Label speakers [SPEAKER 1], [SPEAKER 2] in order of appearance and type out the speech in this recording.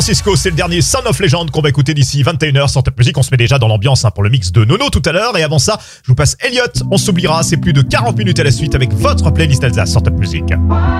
[SPEAKER 1] Cisco, c'est le dernier Son of Legend qu'on va écouter d'ici 21h sur Top Music. On se met déjà dans l'ambiance pour le mix de Nono tout à l'heure. Et avant ça, je vous passe Elliott. On s'oubliera, c'est plus de 40 minutes à la suite avec votre playlist Alsace sur Top Music.